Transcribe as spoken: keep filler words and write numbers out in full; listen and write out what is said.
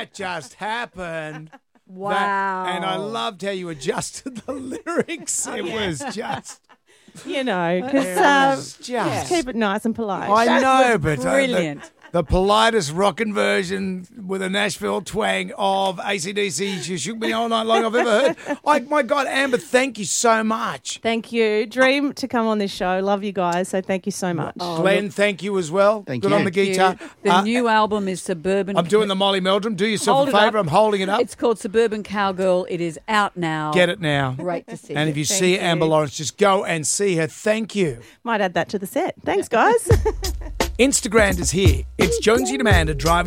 that just happened. Wow. That, and I loved how you adjusted the lyrics. It was just... You know, because It uh, was just... keep it nice and polite. I know, but... uh, Brilliant. the, the politest rockin' version with a Nashville twang of A C D C, You Shook Me All Night Long I've ever heard. I, my God, Amber, thank you so much. Thank you. Dream to come on this show. Love you guys. So thank you so much. Oh, Glenn, thank you as well. Thank Good you. on the guitar. The Uh, new album is Suburban. I'm doing the Molly Meldrum. Do yourself Hold a it up. favour. I'm holding it up. It's called Suburban Cowgirl. It is out now. Get it now. Great to see And you. if you Thank see you. Amber Lawrence, just go and see her. Thank you. Might add that to the set. Thanks, guys. Instagram is here. It's Jonesy and Amanda driving